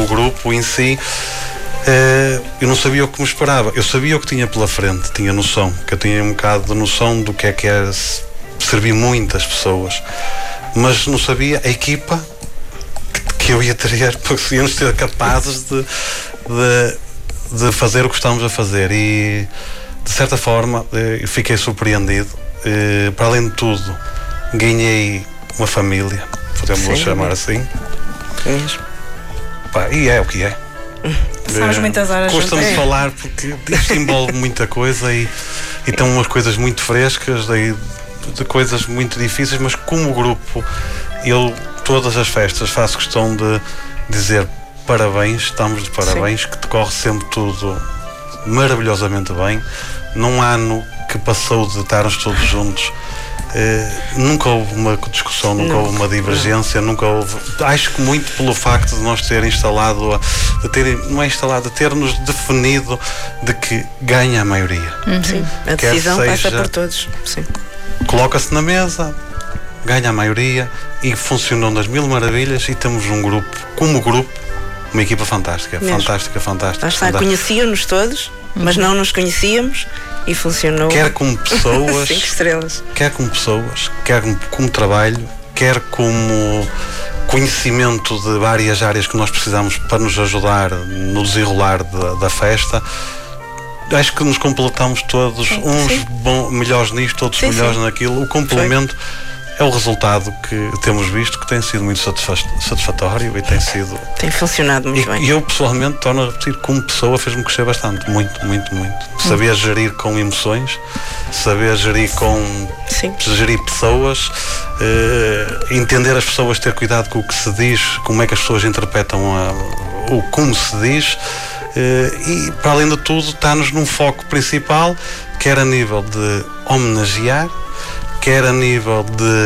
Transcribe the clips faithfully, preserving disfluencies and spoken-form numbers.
grupo em si, uh, eu não sabia o que me esperava. Eu sabia o que tinha pela frente, tinha noção, que eu tinha um bocado de noção do que é que é servir muitas pessoas, mas não sabia a equipa que, que eu ia ter, porque íamos ser capazes de, de, de fazer o que estamos a fazer. E de certa forma eu fiquei surpreendido. Uh, para além de tudo, ganhei uma família, podemos chamar assim. Mesmo. Pá, e é o que é. Passamos uh, muitas horas. Custa-me é. falar porque isto envolve muita coisa e, e estão umas coisas muito frescas, de, de coisas muito difíceis, mas como grupo, eu todas as festas faço questão de dizer parabéns, estamos de parabéns, Sim. que decorre sempre tudo maravilhosamente bem. Num ano que passou de estarmos todos juntos, eh, nunca houve uma discussão, nunca não, houve uma divergência, não. nunca houve. Acho que muito pelo facto de nós ter instalado, de ter, não é instalado, de ter-nos definido de que ganha a maioria. Uhum. Sim, a decisão seja, passa por todos. Sim. Coloca-se na mesa, ganha a maioria e funcionam das mil maravilhas e temos um grupo, como grupo, uma equipa fantástica, Mesmo. fantástica, fantástica. Lá está, conhecíamos-nos todos, mas não nos conhecíamos. E funcionou. Quer como pessoas, cinco estrelas. Quer como pessoas, quer como, como trabalho, quer como conhecimento de várias áreas que nós precisamos para nos ajudar no desenrolar de, da festa. Acho que nos completamos todos, sim, uns sim. Bom, melhores nisto, outros sim, melhores sim. naquilo. O complemento Foi. é o resultado que temos visto, que tem sido muito satisfatório e tem sido... Tem funcionado muito e, bem. E eu, pessoalmente, torno a repetir, como pessoa, fez-me crescer bastante. Muito, muito, muito. Hum. Saber gerir com emoções, saber gerir com... Sim. Gerir pessoas, uh, entender as pessoas, ter cuidado com o que se diz, como é que as pessoas interpretam a, o como se diz. Uh, e, para além de tudo, está-nos num foco principal, quer a nível de homenagear, quer a nível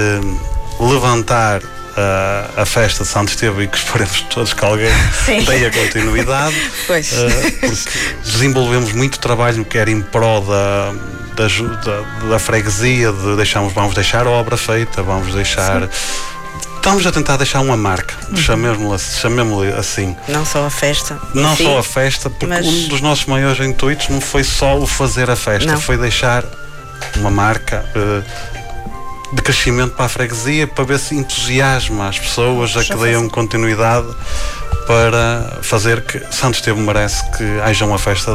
de levantar uh, a festa de Santo Estevão e que esperemos todos que alguém Sim. tenha continuidade, pois. Uh, porque desenvolvemos muito trabalho, quer em prol da, da, da, da freguesia, de deixarmos, vamos deixar a obra feita, vamos deixar... Sim. Estamos a tentar deixar uma marca, uhum. chamemos-lhe chamemos assim. Não só a festa. Não Sim, só a festa, porque mas... um dos nossos maiores intuitos não foi só o fazer a festa, não. foi deixar uma marca uh, de crescimento para a freguesia, para ver se entusiasma as pessoas a que deem continuidade para fazer que Santo Estevão merece que haja uma festa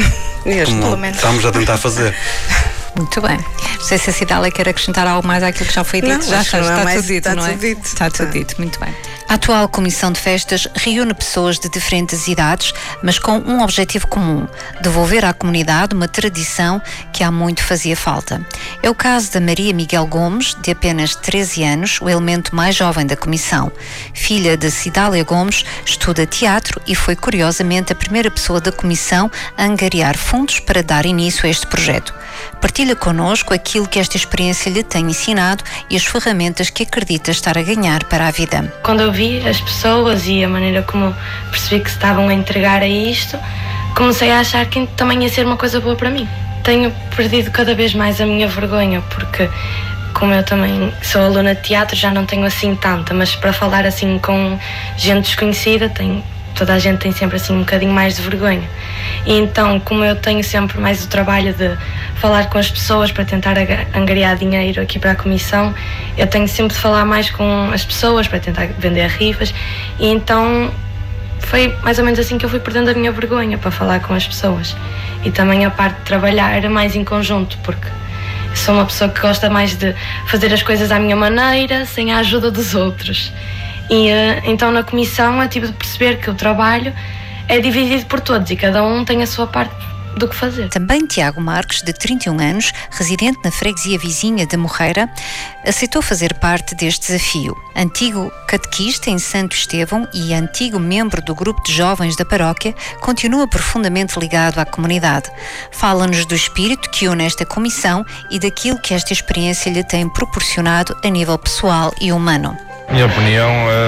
como estamos a tentar fazer. Muito bem. Não sei se a Cidália quer acrescentar algo mais àquilo que já foi dito. Não, já está, está, mais, tudo dito, está não é? Tudo dito. Está tudo tá. dito, muito bem. A atual Comissão de Festas reúne pessoas de diferentes idades, mas com um objetivo comum: devolver à comunidade uma tradição que há muito fazia falta. É o caso da Maria Miguel Gomes, de apenas treze anos, o elemento mais jovem da Comissão. Filha de Cidália Gomes, estuda teatro e foi, curiosamente, a primeira pessoa da Comissão a angariar fundos para dar início a este projeto. Partilha connosco aquilo que esta experiência lhe tem ensinado e as ferramentas que acredita estar a ganhar para a vida. Quando eu vi as pessoas e a maneira como percebi que se estavam a entregar a isto, comecei a achar que também ia ser uma coisa boa para mim. Tenho perdido cada vez mais a minha vergonha, porque como eu também sou aluna de teatro, já não tenho assim tanta, mas para falar assim com gente desconhecida, tenho, toda a gente tem sempre assim um bocadinho mais de vergonha. E então, como eu tenho sempre mais o trabalho de falar com as pessoas para tentar angariar dinheiro aqui para a Comissão, eu tenho sempre de falar mais com as pessoas para tentar vender rifas, e então foi mais ou menos assim que eu fui perdendo a minha vergonha para falar com as pessoas. E também a parte de trabalhar mais em conjunto, porque eu sou uma pessoa que gosta mais de fazer as coisas à minha maneira, sem a ajuda dos outros. E então na Comissão eu tive de perceber que o trabalho é dividido por todos e cada um tem a sua parte do que fazer. Também Tiago Marques, de trinta e um anos, residente na freguesia vizinha de Morreira, aceitou fazer parte deste desafio. Antigo catequista em Santo Estevão e antigo membro do grupo de jovens da paróquia, continua profundamente ligado à comunidade. Fala-nos do espírito que une esta comissão e daquilo que esta experiência lhe tem proporcionado a nível pessoal e humano. Minha opinião,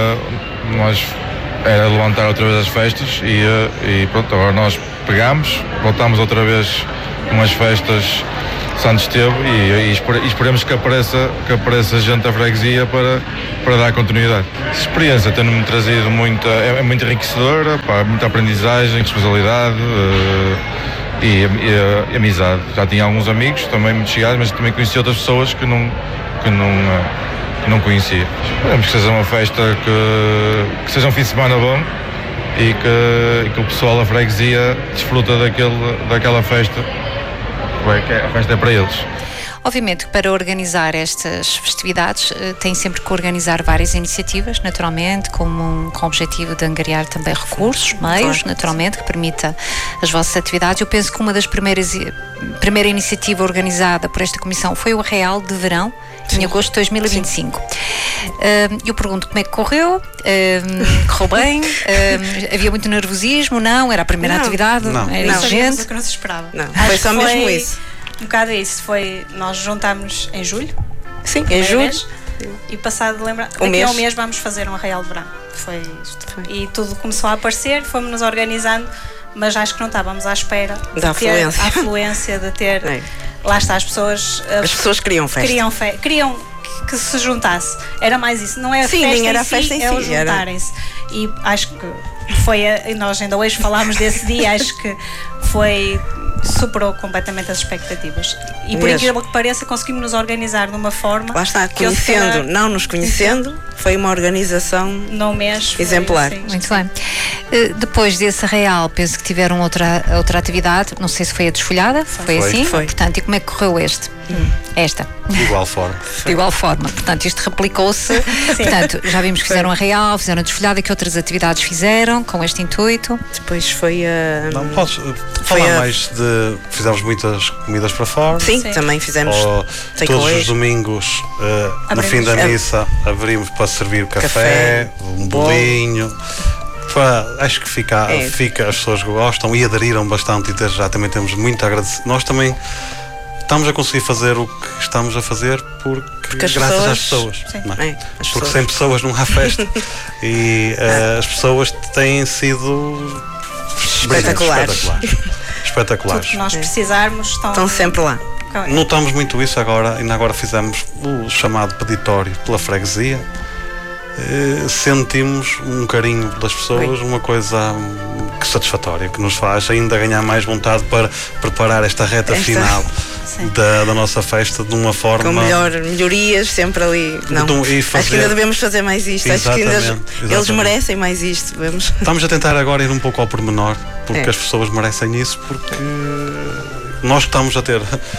uh, nós era levantar outra vez as festas e, uh, e pronto, agora nós pegamos, voltamos outra vez umas festas Santo Esteve e, e, espere, e esperemos que apareça, que apareça gente da freguesia para, para dar continuidade. Essa experiência tem-me trazido muita, é, é muito enriquecedora, pá, muita aprendizagem, responsabilidade uh, e, e, e amizade. Já tinha alguns amigos também muito chegados, mas também conheci outras pessoas que não, que não, uh, que não conhecia. Esperemos que seja uma festa, que, que seja um fim de semana bom e que, e que o pessoal da freguesia desfruta daquele, daquela festa. A festa é para eles. Obviamente, para organizar estas festividades, tem sempre que organizar várias iniciativas, naturalmente, com, com o objetivo de angariar também recursos, meios, claro, naturalmente, que permita as vossas atividades. Eu penso que uma das primeiras primeira iniciativa organizada por esta comissão foi o Arraial de Verão, em Sim. agosto de dois mil e vinte e cinco. Uh, eu pergunto como é que correu, uh, correu bem, uh, havia muito nervosismo, não? Era a primeira não, não. Não. Era não. exigente? O que não se esperava. Não, Acho foi só foi mesmo isso. Um bocado isso, foi, nós juntámos em julho. Sim, em julho. Vez, e passado de lembrar, daqui a um mês vamos fazer um Arraial de Verão. Foi isto. Foi. E tudo começou a aparecer, fomos-nos organizando, mas acho que não estávamos à espera da de afluência. ter a afluência, de ter... É. Lá está, as pessoas... As pessoas queriam festa. Queriam, fe queriam que, que se juntasse. Era mais isso. Não é a Sim, festa nem era em a festa si, em é si, o juntarem-se. E acho que foi... A, e nós ainda hoje falámos desse dia, acho que foi... superou completamente as expectativas. E por incrível que pareça, conseguimos nos organizar de uma forma... Lá está, conhecendo, calhar, não nos conhecendo, foi uma organização no mês exemplar. Assim, Muito bem. Uh, depois desse arraial, penso que tiveram outra, outra atividade, não sei se foi a desfolhada, foi, foi assim? Foi. Portanto, e como é que correu este? Hum. Esta? De igual forma. De igual forma. Portanto, isto replicou-se. Portanto, já vimos que fizeram arraial, fizeram a desfolhada, que outras atividades fizeram com este intuito? Depois foi a... Não, podes falar a... mais de... Fizemos muitas comidas para fora. Sim, Sim. também fizemos. Ou, todos os domingos, uh, no fim da missa, abrimos para servir café, café um bolinho. Para, acho que fica, é. fica, as pessoas gostam e aderiram bastante e desde já também temos muito a agradecer. Nós também estamos a conseguir fazer o que estamos a fazer porque, porque graças pessoas, às pessoas. Não é? É, as porque pessoas. Sem pessoas não há festa. E uh, as pessoas têm sido espetaculares. espetaculares. espetaculares. Tudo que nós precisarmos estão, estão sempre lá. Notamos muito isso agora, ainda agora fizemos o chamado peditório pela freguesia. Uh, sentimos um carinho das pessoas, Oi. uma coisa que satisfatória, que nos faz ainda ganhar mais vontade para preparar esta reta esta... final da, da nossa festa de uma forma... Com melhor, melhorias sempre ali. Não. Então, e fazer... Acho que ainda devemos fazer mais isto. Exatamente, Acho que ainda exatamente. Eles merecem mais isto. Vamos. Estamos a tentar agora ir um pouco ao pormenor, porque é. as pessoas merecem isso, porque nós estamos a ter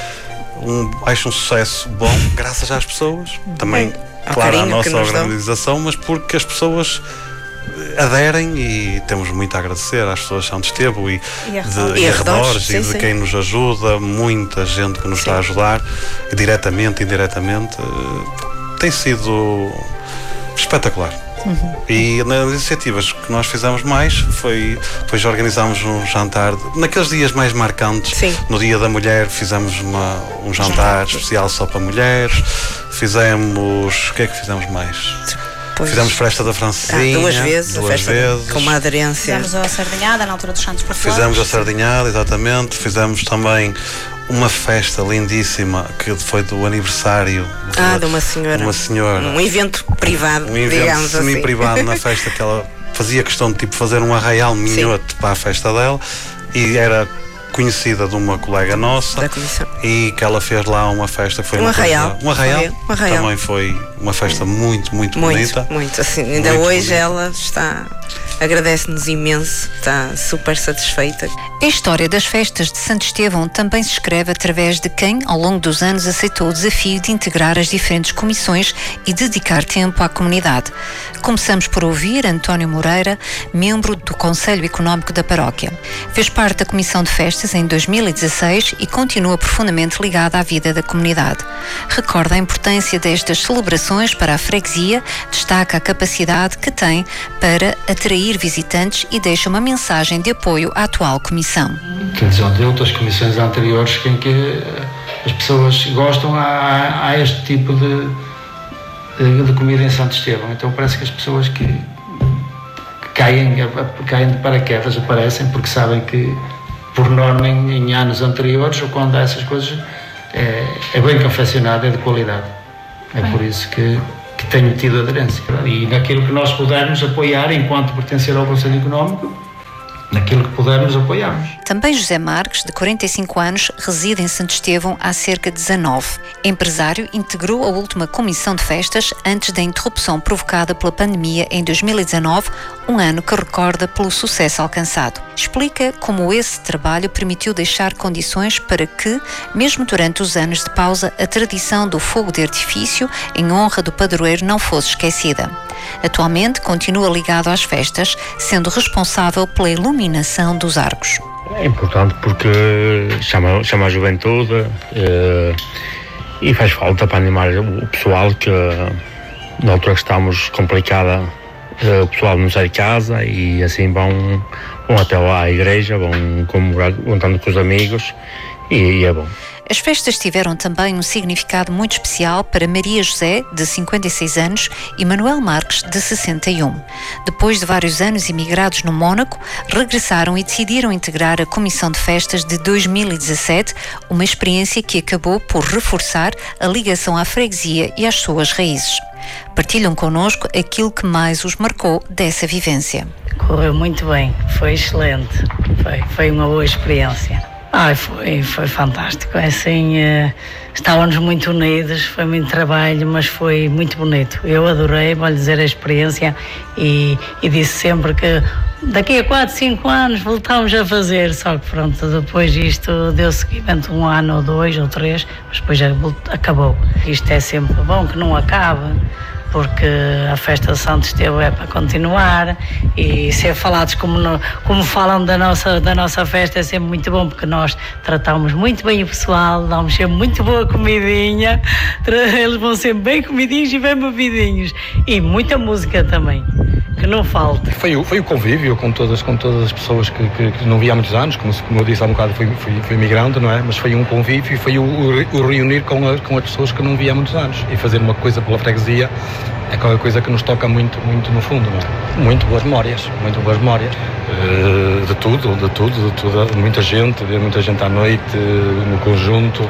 um, acho um sucesso bom graças às pessoas. Também... É. Claro, a nossa organização, mas porque as pessoas aderem e temos muito a agradecer às pessoas de Santo Esteve e, e, de, e, e arredores e de sim. quem nos ajuda, muita gente que nos sim. está a ajudar, diretamente e indiretamente. Tem sido espetacular. Uhum. E nas iniciativas que nós fizemos mais foi, depois organizámos um jantar naqueles dias mais marcantes. Sim. No Dia da Mulher fizemos uma, um jantar especial só para mulheres. Fizemos, o que é que fizemos mais? Pois. Fizemos festa da Francesinha ah, duas vezes, duas a festa vezes. Com uma aderência. Fizemos a sardinhada na altura dos Santos Populares. Fizemos a sardinhada, exatamente. Fizemos também uma festa lindíssima que foi do aniversário de, ah, de uma senhora. uma senhora. Um evento privado, um evento digamos semi-privado assim. na festa que ela fazia questão de tipo, fazer um arraial minhote para a festa dela e era conhecida de uma colega nossa da comissão. E que ela fez lá uma festa que foi um uma arraial. Coisa, um arraial. Foi, um arraial. Também foi uma festa muito, muito, muito bonita. Muito, muito. Assim, ainda muito hoje bonita. Ela está... Agradece-nos imenso, está super satisfeita. A história das festas de Santo Estevão também se escreve através de quem, ao longo dos anos, aceitou o desafio de integrar as diferentes comissões e dedicar tempo à comunidade. Começamos por ouvir António Moreira, membro do Conselho Económico da Paróquia. Fez parte da Comissão de Festas em dois mil e dezasseis e continua profundamente ligado à vida da comunidade. Recorda a importância destas celebrações para a freguesia, destaca a capacidade que tem para atrair visitantes e deixa uma mensagem de apoio à atual comissão. Quer dizer, de outras comissões anteriores em que as pessoas gostam a, a este tipo de, de, de comida em Santo Estevão. Então parece que as pessoas que, que caem, caem de paraquedas aparecem porque sabem que, por norma, em, em anos anteriores ou quando há essas coisas, é, é bem confeccionado, é de qualidade. É por isso que, que tenho tido aderência. E naquilo que nós pudermos apoiar, enquanto pertencer ao Conselho Económico, naquilo que pudermos, apoiarmos. Também José Marques, de quarenta e cinco anos, reside em Santo Estevão há cerca de dezanove. Empresário, integrou a última comissão de festas antes da interrupção provocada pela pandemia em dois mil e dezanove, um ano que recorda pelo sucesso alcançado. Explica como esse trabalho permitiu deixar condições para que, mesmo durante os anos de pausa, a tradição do fogo de artifício em honra do padroeiro não fosse esquecida. Atualmente continua ligado às festas, sendo responsável pela iluminação dos arcos. É importante porque chama, chama a juventude eh, e faz falta para animar o pessoal, que na altura que estamos complicada, eh, o pessoal não sai de casa e assim vão, vão até lá à igreja, vão comemorar, vão estando com os amigos e, e é bom. As festas tiveram também um significado muito especial para Maria José, de cinquenta e seis anos, e Manuel Marques, de sessenta e um. Depois de vários anos imigrados no Mónaco, regressaram e decidiram integrar a Comissão de Festas de dois mil e dezassete, uma experiência que acabou por reforçar a ligação à freguesia e às suas raízes. Partilham connosco aquilo que mais os marcou dessa vivência. Correu muito bem, foi excelente, foi, foi uma boa experiência. Ai, foi, foi fantástico, é assim, uh, estávamos muito unidos, foi muito trabalho, mas foi muito bonito. Eu adorei, vou-lhe dizer, a experiência e, e disse sempre que daqui a quatro, cinco anos voltámos a fazer, só que pronto, depois disto deu seguimento um ano ou dois ou três, mas depois já acabou. Isto é sempre bom que não acabe, porque a festa de Santo Estevão é para continuar e ser falados como, no, como falam da nossa, da nossa festa é sempre muito bom, porque nós tratamos muito bem o pessoal, damos sempre muito boa comidinha, eles vão sempre bem comidinhos e bem bebidinhos e muita música também, que não falta. Foi, foi o convívio com todas, com todas as pessoas que, que, que não via há muitos anos, como, como eu disse há um bocado, fui, fui, fui migrante, não é? Mas foi um convívio e foi o, o, o reunir com, a, com as pessoas que não via há muitos anos e fazer uma coisa pela freguesia é qualquer coisa que nos toca muito, muito no fundo, não é? Muito boas memórias, muito boas memórias. Uh, de tudo, de tudo, de tudo, muita gente, muita gente à noite, no conjunto,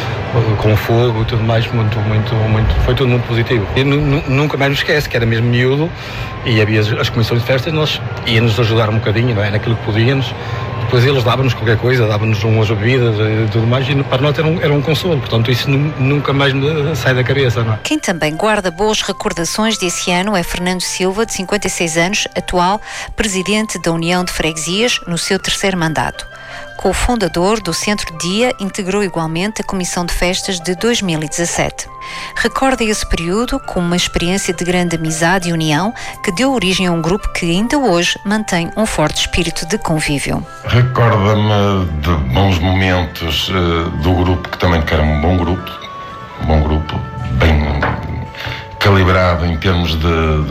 com fogo e tudo mais, muito, muito, muito, foi tudo muito positivo. E nunca mais me esquece que era mesmo miúdo e havia as, as comissões de festas, nós íamos ajudar um bocadinho, não é? Naquilo que podíamos. Depois eles davam-nos qualquer coisa, davam-nos umas bebidas e tudo mais, e para nós era um, era um consolo, portanto isso nunca mais me sai da cabeça, não é? Quem também guarda boas recordações desse ano é Fernando Silva, de cinquenta e seis anos, atual presidente da União de Freguesias, no seu terceiro mandato. Co-fundador do Centro Dia, integrou igualmente a Comissão de Festas de dois mil e dezassete. Recorda esse período como uma experiência de grande amizade e união que deu origem a um grupo que ainda hoje mantém um forte espírito de convívio. Recorda-me de bons momentos uh, do grupo, que também era um bom grupo, um bom grupo, bem calibrado em termos de, de,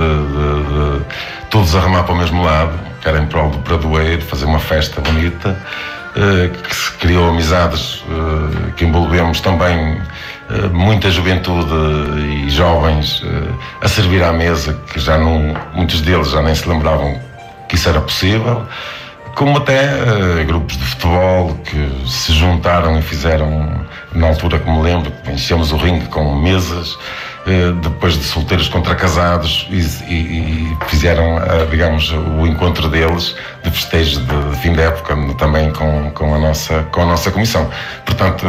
de, de todos a remar para o mesmo lado, que era em prol do Pradoeiro, fazer uma festa bonita. Uh, que se criou amizades uh, que envolvemos também uh, muita juventude e jovens uh, a servir à mesa, que já não, muitos deles já nem se lembravam que isso era possível, como até uh, grupos de futebol que se juntaram e fizeram, na altura que me lembro, enchemos o ringue com mesas, depois de solteiros contra casados, e, e, e fizeram, digamos, o encontro deles de festejo de fim de época também com, com, a, nossa, com a nossa comissão. Portanto,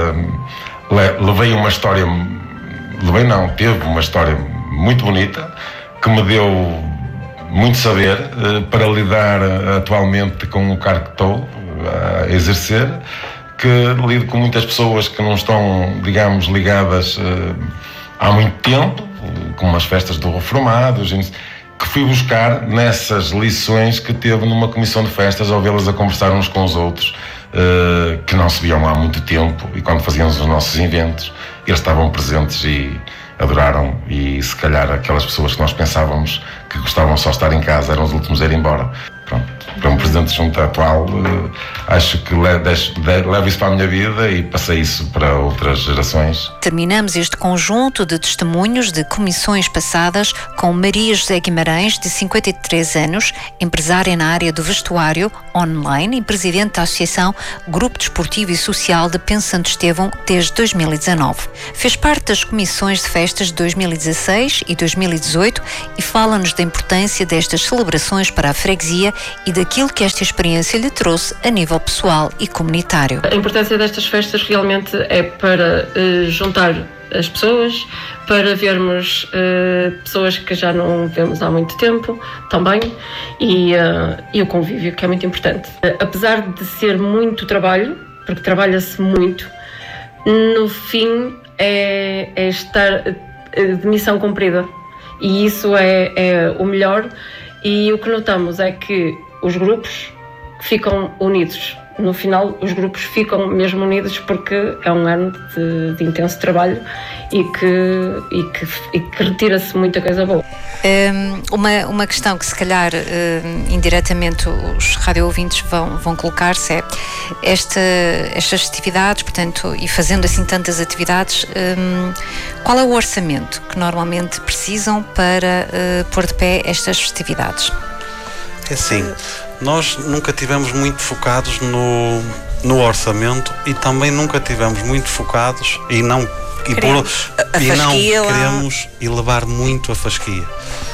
levei uma história, levei não, teve uma história muito bonita, que me deu muito saber para lidar atualmente com o cargo que estou a exercer, que lido com muitas pessoas que não estão, digamos, ligadas há muito tempo, como as festas do reformados, que fui buscar nessas lições que teve numa comissão de festas, ao vê-las a conversar uns com os outros, uh, que não se viam há muito tempo, e quando fazíamos os nossos eventos, eles estavam presentes e adoraram, e se calhar aquelas pessoas que nós pensávamos que gostavam só de estar em casa eram os últimos a ir embora. Pronto, para um presidente Presidente Junta atual, uh, acho que le, deixo, de, levo isso para a minha vida e passei isso para outras gerações. Terminamos este conjunto de testemunhos de comissões passadas com Maria José Guimarães, de cinquenta e três anos, empresária na área do vestuário online e presidente da Associação Grupo Desportivo e Social de Penso Santo Estevão desde dois mil e dezanove. Fez parte das comissões de festas de dois mil e dezasseis e dois mil e dezoito e fala-nos da importância destas celebrações para a freguesia e daquilo que esta experiência lhe trouxe a nível pessoal e comunitário. A importância destas festas realmente é para uh, juntar as pessoas, para vermos uh, pessoas que já não vemos há muito tempo também, e, uh, e o convívio, que é muito importante. Uh, apesar de ser muito trabalho, porque trabalha-se muito, no fim é, é estar uh, de missão cumprida, e isso é, é o melhor. E o que notamos é que os grupos ficam unidos. No final, os grupos ficam mesmo unidos porque é um ano de, de intenso trabalho e que, e que, e que retira-se muita coisa boa. Um, uma, uma questão que se calhar um, indiretamente os radio-ouvintes vão, vão colocar-se é esta, estas atividades, portanto, e fazendo assim tantas atividades, um, qual é o orçamento que normalmente precisam para uh, pôr de pé estas festividades? É assim, nós nunca tivemos muito focados no, no orçamento e também nunca tivemos muito focados e não, e por, a, a e não lá... queremos elevar muito a fasquia.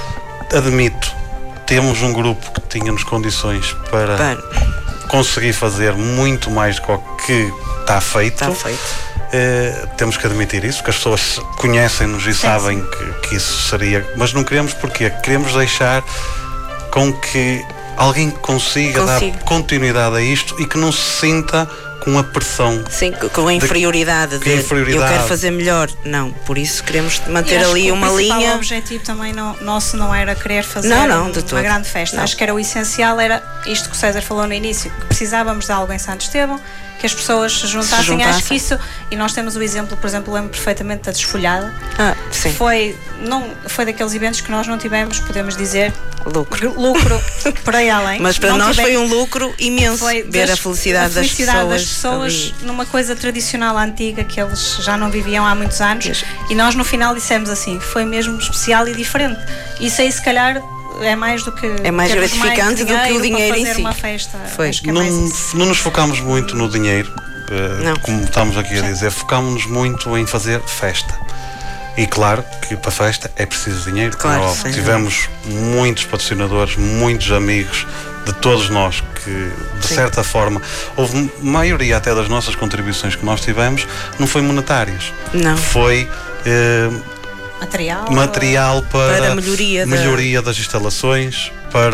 Admito, temos um grupo que tínhamos condições para Bem. conseguir fazer muito mais do que está feito. Está feito. Uh, temos que admitir isso, porque as pessoas conhecem-nos e sim, sabem que, que isso seria, mas não queremos porque queremos deixar com que alguém consiga Consigo. dar continuidade a isto e que não se sinta com a pressão. Sim, com a inferioridade de, de inferioridade. Eu quero fazer melhor. Não, por isso queremos manter ali uma linha. O objetivo também não, nosso não era querer fazer não, não, um, de uma grande festa. Não. Acho que era o essencial, era isto que o César falou no início, que precisávamos de algo em Santo Estevão, que as pessoas se juntassem. se juntassem. Acho que isso, e nós temos o exemplo, por exemplo, lembro perfeitamente da Desfolhada. Ah, sim. Foi, não, foi daqueles eventos que nós não tivemos, podemos dizer, lucro, lucro por aí além. Mas para não nós tivemos, foi um lucro imenso ver das, a felicidade, a felicidade das pessoas, das pessoas numa coisa tradicional antiga que eles já não viviam há muitos anos. Isso. E nós no final dissemos assim, foi mesmo especial e diferente. Isso aí se calhar é mais do que é mais gratificante mais do que o dinheiro em si. Uma festa. Foi. Acho que é não, mais não nos focámos muito no dinheiro, uh, como estamos aqui a dizer, focámos-nos muito em fazer festa. E claro que para festa é preciso dinheiro. Claro, é sim, tivemos muitos patrocinadores, muitos amigos de todos nós que, de sim. certa forma, houve maioria até das nossas contribuições que nós tivemos, não foi monetárias. Não. Foi uh, material, material para, para a melhoria, melhoria da... das instalações, para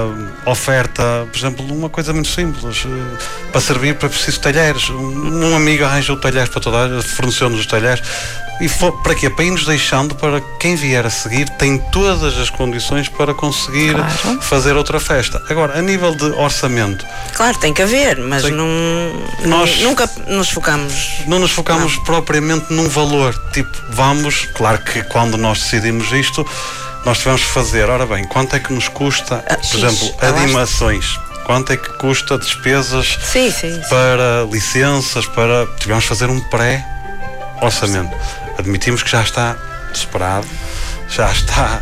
oferta, por exemplo, uma coisa muito simples, para servir para preciso talheres. Um amigo arranjou talheres para toda a forneceu-nos os talheres. E for, para quê? Para ir-nos deixando, para quem vier a seguir tem todas as condições para conseguir claro. fazer outra festa. Agora, a nível de orçamento, claro, tem que haver, mas tem, não nós nunca nos focamos não nos focamos não. propriamente num valor, tipo, vamos, claro que quando nós decidimos isto, nós tivemos que fazer, ora bem, quanto é que nos custa, ah, por X, exemplo, animações, quanto é que custa despesas sim, sim, para sim. licenças, para, tivemos que fazer um pré-orçamento. Admitimos que já está superado, já está,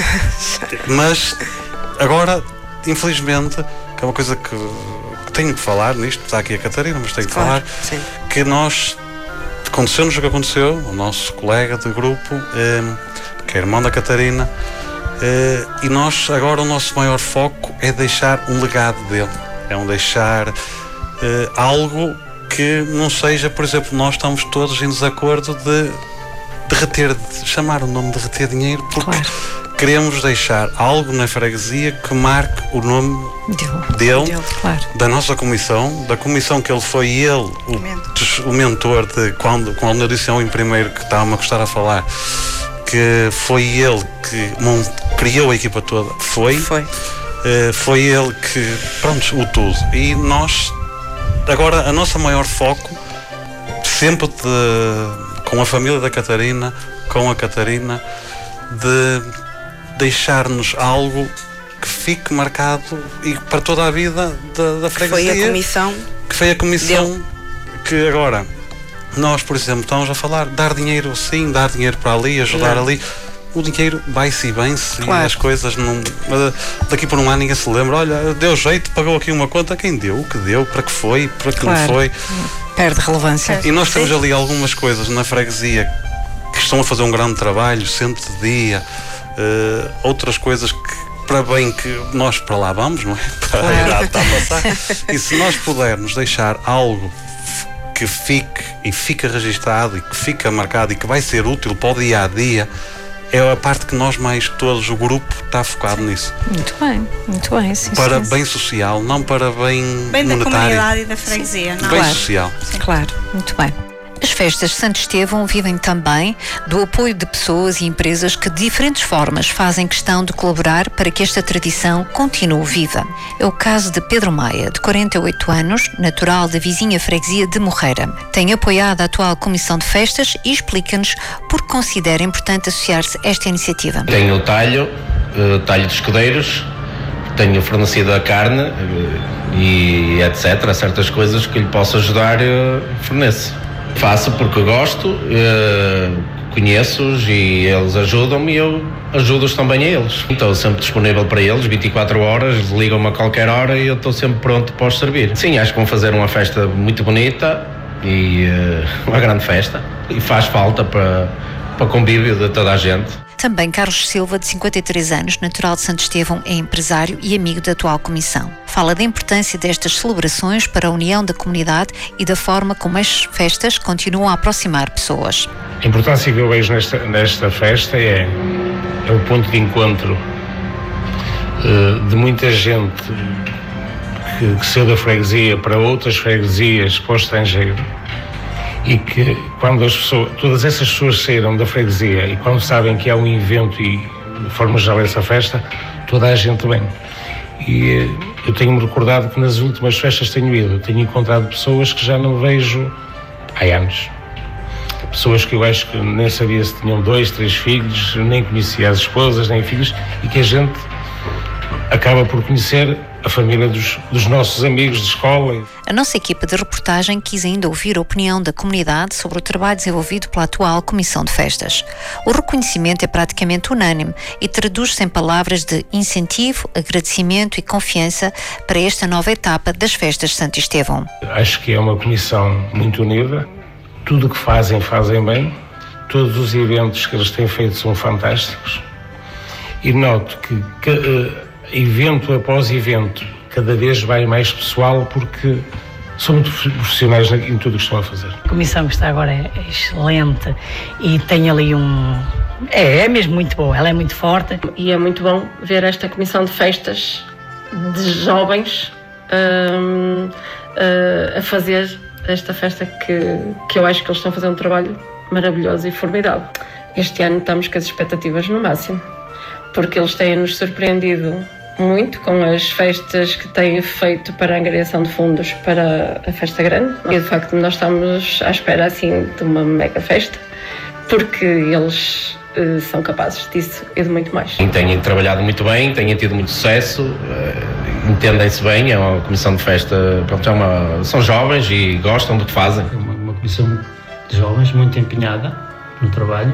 mas agora, infelizmente, que é uma coisa que, que tenho que falar nisto, está aqui a Catarina, mas tenho que claro, falar, sim. que nós, aconteceu-nos o que aconteceu, o nosso colega de grupo, eh, que é irmão da Catarina, eh, e nós, agora o nosso maior foco é deixar um legado dele, é um deixar eh, algo que não seja, por exemplo, nós estamos todos em desacordo de de reter, de chamar o nome de reter dinheiro, porque claro. queremos deixar algo na freguesia que marque o nome dele, dele, dele claro. da nossa comissão, da comissão que ele foi ele, o, o mentor de quando, quando eu disse ao em primeiro que estava-me a gostar a falar, que foi ele que mon, criou a equipa toda, foi, foi, uh, foi ele que, pronto, o tudo. E nós, agora, a nossa maior foco, sempre de com a família da Catarina, com a Catarina, de deixar-nos algo que fique marcado e para toda a vida da, da freguesia. Que foi a comissão. Que foi a comissão deu. Que agora, nós, por exemplo, estamos a falar, dar dinheiro sim, dar dinheiro para ali, ajudar não. ali. O dinheiro vai-se e bem-se claro. E as coisas não... Daqui por um ano ninguém se lembra, olha, deu jeito, pagou aqui uma conta, quem deu, o que deu, para que foi, para que claro. Não foi. Perde relevância. E nós temos ali algumas coisas na freguesia que estão a fazer um grande trabalho, centro de dia, uh, outras coisas que, para bem que nós para lá vamos, não é? Para claro. A idade está a passar. E se nós pudermos deixar algo que fique e fica registado e que fica marcado e que vai ser útil para o dia a dia, é a parte que nós mais todos, o grupo está focado nisso. Muito bem, muito bem. Sim, para sim, bem social, não para bem, bem monetário. Bem da comunidade e da freguesia. Não? Bem claro. Social. Sim. Claro, muito bem. As festas de Santo Estevão vivem também do apoio de pessoas e empresas que de diferentes formas fazem questão de colaborar para que esta tradição continue viva. É o caso de Pedro Maia, de quarenta e oito anos, natural da vizinha freguesia de Morreira. Tem apoiado a atual Comissão de Festas e explica-nos por que considera importante associar-se a esta iniciativa. Tenho o talho, o talho de escudeiros, tenho fornecido a carne e etcétera. Certas coisas que lhe posso ajudar, forneço. Faço porque gosto, eh, conheço-os e eles ajudam-me e eu ajudo-os também a eles. Estou sempre disponível para eles, vinte e quatro horas, ligam-me a qualquer hora e eu estou sempre pronto para os servir. Sim, acho que vão fazer uma festa muito bonita e eh, uma grande festa e faz falta para, para o convívio de toda a gente. Também Carlos Silva, de cinquenta e três anos, natural de Santo Estevão, é empresário e amigo da atual comissão. Fala da importância destas celebrações para a união da comunidade e da forma como as festas continuam a aproximar pessoas. A importância que eu vejo nesta, nesta festa é, é o ponto de encontro uh, de muita gente que, que saiu da freguesia para outras freguesias, para o estrangeiro. E que quando as pessoas, todas essas pessoas saíram da freguesia e quando sabem que há um evento e de forma geral essa festa, toda a gente vem. E eu tenho-me recordado que nas últimas festas tenho ido, tenho encontrado pessoas que já não vejo há anos. Pessoas que eu acho que nem sabia se tinham dois, três filhos, nem conhecia as esposas, nem filhos, e que a gente acaba por conhecer a família dos, dos nossos amigos de escola. A nossa equipa de reportagem quis ainda ouvir a opinião da comunidade sobre o trabalho desenvolvido pela atual Comissão de Festas. O reconhecimento é praticamente unânime e traduz-se em palavras de incentivo, agradecimento e confiança para esta nova etapa das festas de Santo Estevão. Acho que é uma comissão muito unida, tudo o que fazem, fazem bem, todos os eventos que eles têm feito são fantásticos e noto que, que evento após evento, cada vez vai mais pessoal porque são muito profissionais em tudo o que estão a fazer. A comissão que está agora é excelente e tem ali um... É, é mesmo muito boa, ela é muito forte. E é muito bom ver esta comissão de festas de jovens um, uh, a fazer esta festa que, que eu acho que eles estão a fazer um trabalho maravilhoso e formidável. Este ano estamos com as expectativas no máximo, porque eles têm-nos surpreendido muito com as festas que têm feito para a angariação de fundos para a festa grande. E de facto nós estamos à espera assim de uma mega festa, porque eles uh, são capazes disso e de muito mais. Têm trabalhado muito bem, têm tido muito sucesso, uh, entendem-se bem, é uma comissão de festa, pronto, é uma, são jovens e gostam do que fazem. É uma, uma comissão de jovens muito empenhada no trabalho,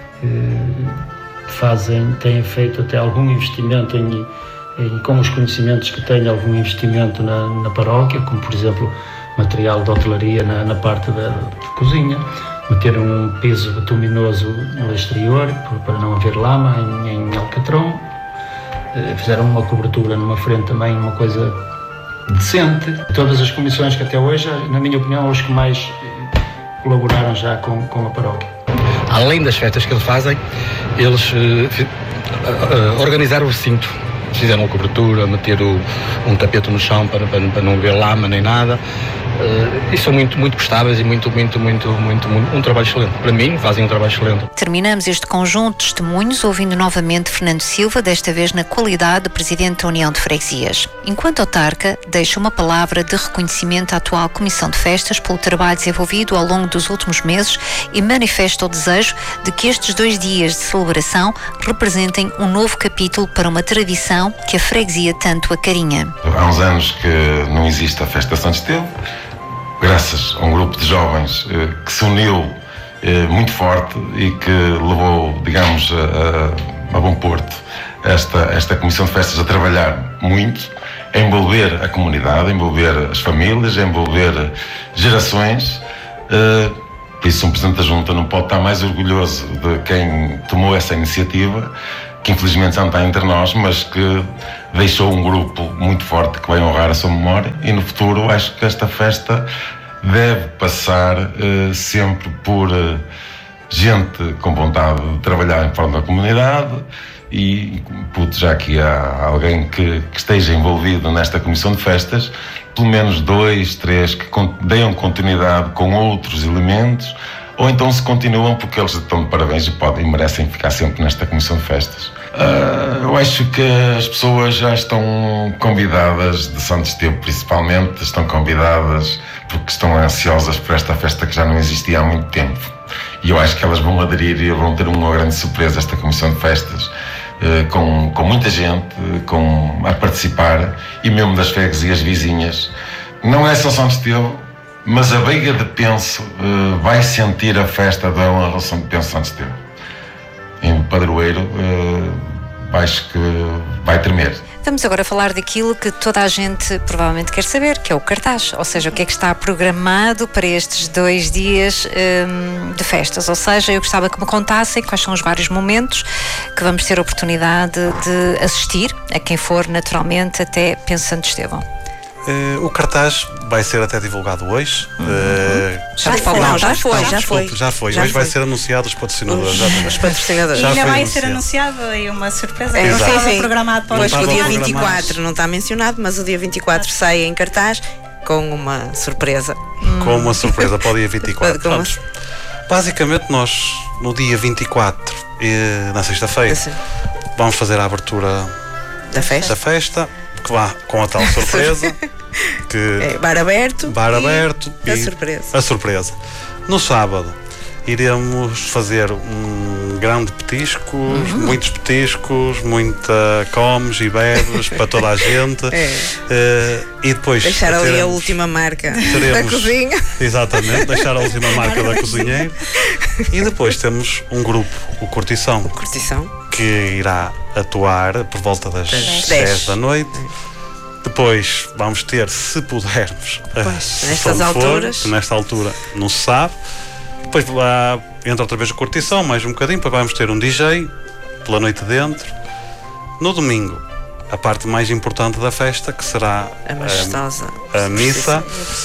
uh, fazem, têm feito até algum investimento em E com os conhecimentos que tenho, algum investimento na, na paróquia, como por exemplo material de hotelaria na, na parte da de cozinha, meteram um piso bituminoso no exterior para não haver lama em, em alcatrão, fizeram uma cobertura numa frente também, uma coisa decente. Todas as comissões que até hoje, na minha opinião, os que mais colaboraram já com, com a paróquia. Além das festas que eles fazem, eles uh, uh, uh, organizaram o recinto. Fizeram a cobertura, meteram um tapete no chão para, para, para não haver lama nem nada. Uh, e são muito, muito prestáveis e muito, muito, muito, muito, muito, um trabalho excelente. Para mim, fazem um trabalho excelente. Terminamos este conjunto de testemunhos ouvindo novamente Fernando Silva, desta vez na qualidade de Presidente da União de Freguesias. Enquanto autarca, deixa uma palavra de reconhecimento à atual Comissão de Festas pelo trabalho desenvolvido ao longo dos últimos meses e manifesta o desejo de que estes dois dias de celebração representem um novo capítulo para uma tradição tradição que a freguesia tanto acarinha. Há uns anos que não existe a Festa de Santo Estevão, graças a um grupo de jovens eh, que se uniu eh, muito forte e que levou, digamos, a, a, a bom porto esta, esta Comissão de Festas a trabalhar muito, a envolver a comunidade, a envolver as famílias, a envolver gerações. Eh, por isso, um Presidente da Junta não pode estar mais orgulhoso de quem tomou essa iniciativa, que infelizmente já não está entre nós, mas que deixou um grupo muito forte que vai honrar a sua memória, e no futuro acho que esta festa deve passar uh, sempre por uh, gente com vontade de trabalhar em forma da comunidade, e puto, já que há alguém que, que esteja envolvido nesta Comissão de Festas, pelo menos dois, três que deem continuidade com outros elementos, ou então se continuam porque eles estão de parabéns e podem e merecem ficar sempre nesta Comissão de Festas. Uh, eu acho que as pessoas já estão convidadas, de Santo Estevão principalmente, estão convidadas porque estão ansiosas por esta festa que já não existia há muito tempo. E eu acho que elas vão aderir e vão ter uma grande surpresa esta Comissão de Festas, uh, com, com muita gente com, a participar, e mesmo das freguesias vizinhas. Não é só Santo Estevão, mas a Veiga de Penso uh, vai sentir a festa da honração de Penso Santo Estevão. Em Padroeiro, uh, acho que vai tremer. Vamos agora falar daquilo que toda a gente provavelmente quer saber, que é o cartaz, ou seja, o que é que está programado para estes dois dias um, de festas. Ou seja, eu gostava que me contassem quais são os vários momentos que vamos ter a oportunidade de assistir, a quem for naturalmente até Penso Santo Estevão. Uh, o cartaz vai ser até divulgado hoje. Uhum. Uh, já, foi, não, já, foi, não, já, desculpe, foi, já foi. Já hoje foi. vai ser anunciado os patrocinadores. Os, os patrocinadores. E ainda vai anunciado. ser anunciado aí uma surpresa. É, não sim, estava sim. programado para pois o o dia vinte e quatro não está mencionado, mas o dia vinte e quatro ah. sai em cartaz com uma surpresa. Com uma surpresa para o dia vinte e quatro. Uma... Basicamente, nós no dia vinte e quatro, e na sexta-feira, vamos fazer a abertura da festa. Da festa que vá com a tal surpresa. Que é, bar aberto, bar aberto e, e a surpresa. A surpresa. No sábado iremos fazer um grande petiscos, uhum. muitos petiscos, muita comes e bebes para toda a gente. É. Uh, e depois deixar ali teremos, a última marca teremos, da cozinha. Exatamente, deixar a última marca da cozinheira. E depois temos um grupo, o Cortição, o Cortição, que irá atuar por volta das dez da noite. Depois vamos ter, se pudermos, pois, nestas alturas, for, que nesta altura não se sabe. Depois lá entra outra vez a Cortição, mais um bocadinho, depois vamos ter um D J pela noite dentro. No domingo, a parte mais importante da festa, que será a, majestosa, a, a missa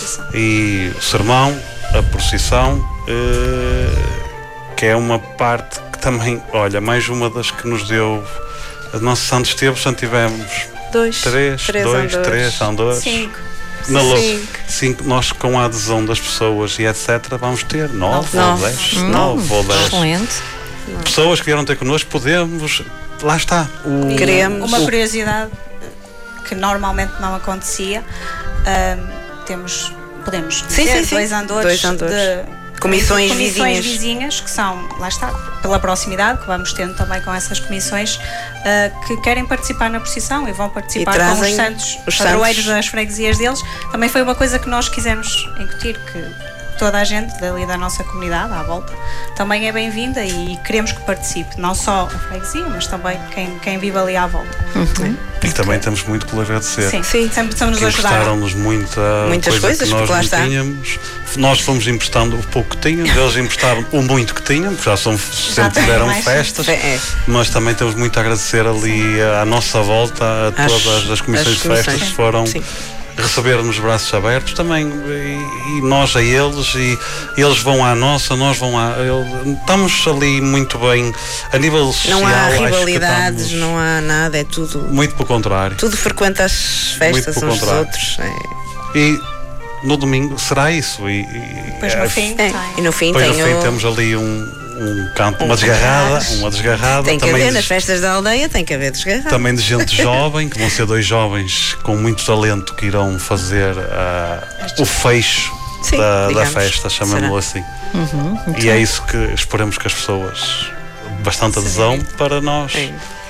e o sermão, a procissão, eh, que é uma parte que também, olha, mais uma das que nos deu a nossa Santo Estevão. Portanto, tivemos Dois, três, três dois, andores. três andores. Cinco. Na cinco. cinco. Nós, com a adesão das pessoas e etcétera, vamos ter nove, nove. ou dez. Hum, nove ou dez. Excelente. Pessoas que vieram ter connosco, podemos. Lá está. O, Queremos. Uma o, curiosidade que normalmente não acontecia. Um, temos, podemos dizer, sim, sim, sim. dois andores, dois andores. de comissões, comissões vizinhas. vizinhas, que são, lá está, pela proximidade que vamos tendo também com essas comissões, uh, que querem participar na procissão e vão participar e com os santos os padroeiros santos. das freguesias deles. Também foi uma coisa que nós quisemos incutir, que toda a gente dali da nossa comunidade à volta também é bem-vinda e queremos que participe, não só a freguesia, mas também quem, quem vive ali à volta. Uhum. E também temos muito que lhe agradecer. Sim, sim, sempre estamos que a ajudar. emprestaram-nos muita muitas coisa coisas que nós lá não está. tínhamos. Nós fomos emprestando o pouco que tínhamos, eles emprestavam o muito que tínhamos, porque já são, sempre tiveram festas, é. mas também temos muito a agradecer ali à nossa volta, a as, todas as comissões de festas que foram sim. receber-nos de braços abertos também, e, e nós a eles, e eles vão à nossa, nós vão à. Ele, estamos ali muito bem a nível social. Não há acho rivalidades, estamos, não há nada, é tudo. Muito pelo contrário. Tudo frequenta as festas uns dos outros. É. E no domingo será isso. E, e, Pois no é, fim, é. E no fim, depois tem no fim o... temos ali um, um canto, um uma desgarrada, cartaz. uma desgarrada. Tem que também haver de, nas festas da aldeia, tem que haver desgarrada. também de gente jovem, que vão ser dois jovens com muito talento que irão fazer uh, o fecho Sim, da, da digamos, festa, chamemos-lo assim. Uhum, e é isso que esperamos que as pessoas, bastante adesão para nós, Sim.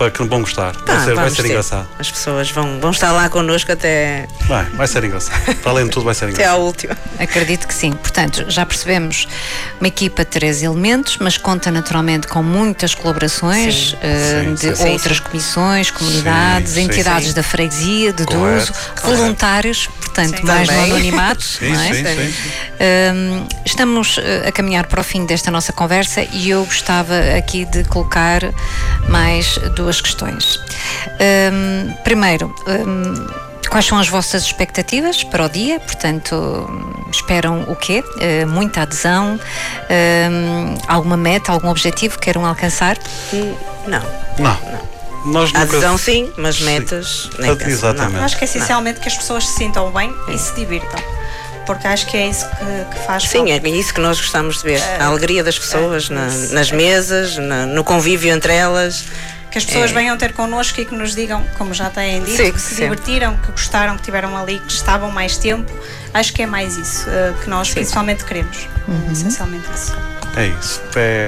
para que vão gostar. Vai, ah, ser, vai ser engraçado. As pessoas vão, vão estar lá connosco até... Vai, vai ser engraçado. Para além de tudo vai ser engraçado. Até à última. Acredito que sim. Portanto, já percebemos uma equipa de três elementos, mas conta naturalmente com muitas colaborações sim, uh, sim, de sim, outras sim. comissões, comunidades, sim, entidades sim. da freguesia, de correto, uso, correto. voluntários, portanto, sim. mais também. no anonimato. Sim, não é? sim, sim, sim. Uh, estamos a caminhar para o fim desta nossa conversa e eu gostava aqui de colocar mais duas questões. Um, primeiro, um, quais são as vossas expectativas para o dia? Portanto, esperam o quê? Uh, muita adesão? Um, alguma meta, algum objetivo que queiram alcançar? Não. Não. não. Nós nunca... Adesão sim, mas metas sim. nem penso. Exatamente. Eu acho que é essencialmente não. que as pessoas se sintam bem e se divirtam. Porque acho que é isso que, que faz Sim, falta. É isso que nós gostamos de ver. Uh, a alegria das pessoas uh, na, nas mesas, na, no convívio entre elas. Que as pessoas é. venham ter connosco e que nos digam, como já têm dito, sim, que se sim. divertiram, que gostaram, que estiveram ali, que estavam mais tempo. Acho que é mais isso uh, que nós sim. principalmente queremos. Uhum. Essencialmente isso. É isso. É,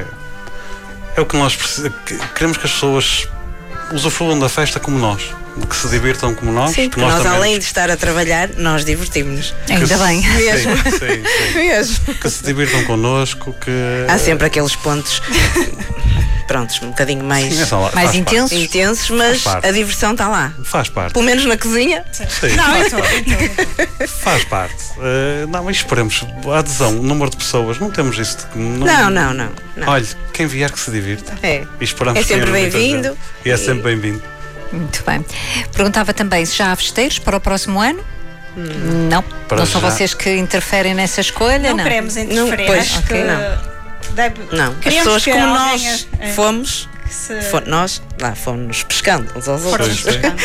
é o que nós precisamos. Queremos que as pessoas usufruam da festa como nós. Que se divirtam como nós. Sim, porque nós, nós além de estar a trabalhar, nós divertimos-nos. Ainda se, bem. Mesmo. Sim, sim, sim. Mesmo. Que se divirtam connosco. Que... Há sempre aqueles pontos, prontos, um bocadinho mais, sim, lá, mais intensos. intensos, mas a diversão está lá. Faz parte. Pelo menos na cozinha. Sim, sim não, faz, parte. faz parte. Uh, não, mas esperemos. A adesão, o número de pessoas, não temos isso. De, não, não, não, não, não. Olha, quem vier que se divirta. É. E esperamos é sempre bem-vindo. E é sempre bem-vindo. Muito bem. Perguntava também se já há festeiros para o próximo ano? Hum. Não. Para não são já. vocês que interferem nessa escolha? Não, não? queremos interferir. Não, pois, okay. que não. Deve, não. As pessoas como nós é, fomos, se... for, nós lá fomos pescando uns aos outros.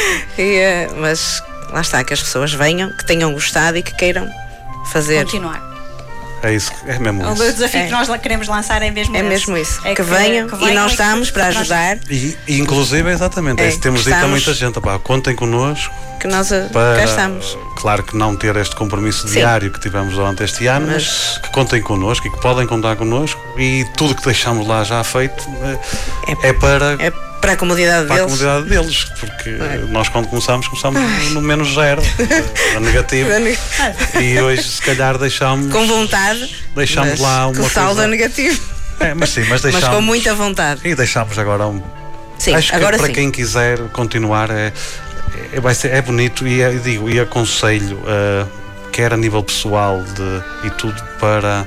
e, uh, mas lá está, que as pessoas venham, que tenham gostado e que queiram fazer. Continuar. É isso, é mesmo isso. O desafio é. que nós queremos lançar é mesmo É esse. mesmo isso. É que, que, venham, que venham e nós estamos para ajudar. E, e inclusive, exatamente, é, é, temos dito a muita gente, pá, contem connosco. Que nós para, cá estamos. Claro que não ter este compromisso Sim. diário que tivemos durante este ano, mas... mas que contem connosco e que podem contar connosco. E tudo que deixamos lá já feito é, é para... É para a comodidade para deles. Para a comodidade deles, porque é. nós quando começamos, começamos no menos zero, a negativo. E hoje se calhar deixamos... Com vontade, deixamos mas lá uma com saldo coisa... negativo. É, mas sim, mas deixamos... Mas com muita vontade. E deixamos agora um... Sim, Acho agora que para sim. quem quiser continuar é, é, vai ser, é bonito e é, digo, e aconselho, uh, quer a nível pessoal de, e tudo, para...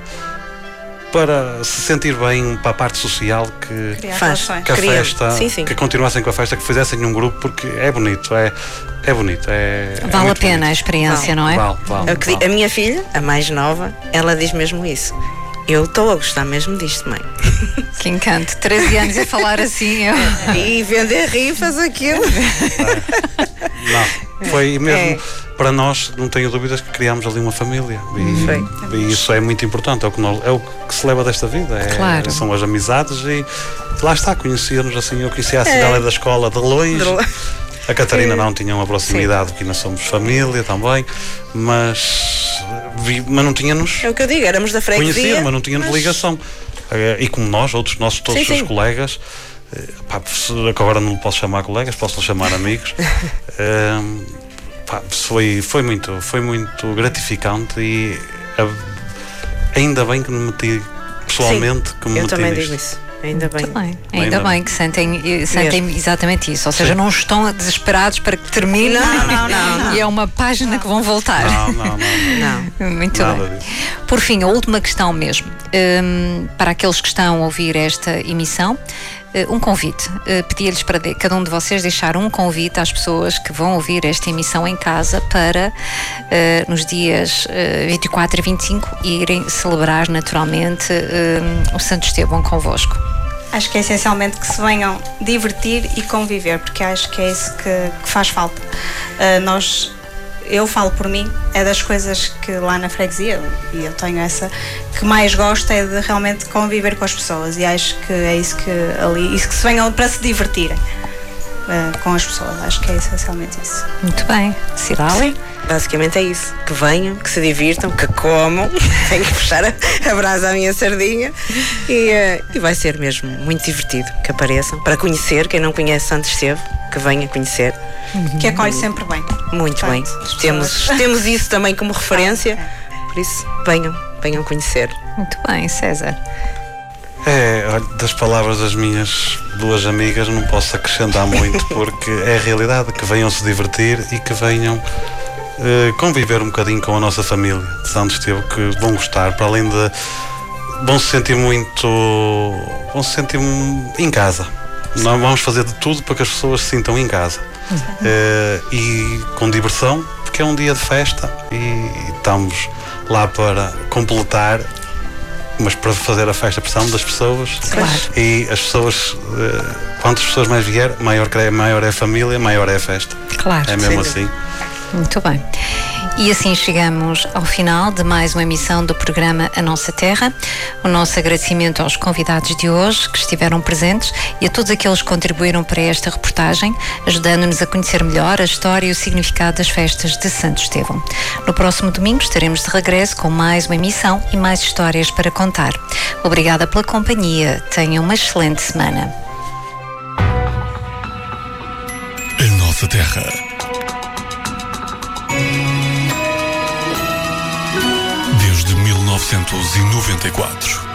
para se sentir bem para a parte social que, Faz, que a Cria. festa, sim, sim. que continuassem com a festa, que fizessem um grupo, porque é bonito, é, é bonito. É, vale é a pena bonito. a experiência, vale. não é? Vale, vale, é vale. A minha filha, a mais nova, ela diz mesmo isso. Eu estou a gostar mesmo disto, mãe. Que encanto, treze anos a falar assim. Eu... E vender rifas, aquilo. É. Não, foi mesmo... É. Para nós, não tenho dúvidas que criámos ali uma família e, e isso é muito importante, é o que, nós, é o que se leva desta vida, é, claro. São as amizades e lá está, conhecia-nos assim, eu conhecia a Cidélia é. da escola de longe, de lo... a Catarina é. não tinha uma proximidade, Sim. porque nós somos família também, mas, vi, mas não tínhamos... É o que eu digo, éramos da freguesia. Conhecia, mas não tínhamos mas... ligação. E como nós, outros nossos, todos sim, os seus colegas, pá, agora não posso chamar colegas, posso chamar amigos, um, Foi, foi, muito, foi muito gratificante e a, ainda bem que me meti pessoalmente Sim, que me eu meti também nisto. digo isso. Ainda bem. bem. Ainda, ainda bem que sentem, sentem exatamente isso. Ou seja, Sim. não estão desesperados para que termine. Não, não, não, não. E é uma página não. que vão voltar. Não, não, não. não. não. Muito Nada bem. Disso. Por fim, a última questão mesmo. Um, para aqueles que estão a ouvir esta emissão, um convite. Uh, Pedi-lhes para de, cada um de vocês deixar um convite às pessoas que vão ouvir esta emissão em casa para, uh, nos dias uh, vinte e quatro e vinte e cinco, irem celebrar naturalmente uh, o Santo Estevão convosco. Acho que é essencialmente que se venham divertir e conviver, porque acho que é isso que, que faz falta. Uh, nós... Eu falo por mim, é das coisas que lá na freguesia, e eu tenho essa, que mais gosto é de realmente conviver com as pessoas, e acho que é isso que ali, isso que se venham para se divertirem. uh, com as pessoas. Acho que é essencialmente isso. Muito bem. Cidália? Basicamente é isso. Que venham, que se divirtam, que comam. Tenho que puxar a, a brasa à minha sardinha. E, uh, e vai ser mesmo muito divertido que apareçam. Para conhecer, quem não conhece Santo Esteve, que venha conhecer. Uhum. Que acolhe sempre bem. Muito Portanto, bem. Temos, temos isso também como referência. Por isso, venham, venham conhecer. Muito bem, César. É, olha, das palavras das minhas duas amigas não posso acrescentar muito, porque é a realidade, que venham se divertir e que venham uh, conviver um bocadinho com a nossa família de Santo Esteve, que vão gostar, para além de vão se sentir muito vão se sentir em casa. Nós vamos fazer de tudo para que as pessoas se sintam em casa. Uh, e com diversão, porque é um dia de festa e estamos lá para completar, mas para fazer a festa precisamos das pessoas. Claro. E as pessoas, uh, quantas pessoas mais vier, maior, maior é a família, maior é a festa. Claro. É mesmo Sim. assim. Muito bem. E assim chegamos ao final de mais uma emissão do programa A Nossa Terra. O nosso agradecimento aos convidados de hoje que estiveram presentes e a todos aqueles que contribuíram para esta reportagem, ajudando-nos a conhecer melhor a história e o significado das festas de Santo Estevão. No próximo domingo estaremos de regresso com mais uma emissão e mais histórias para contar. Obrigada pela companhia. Tenham uma excelente semana. A Nossa Terra. Desde mil novecentos e noventa e quatro.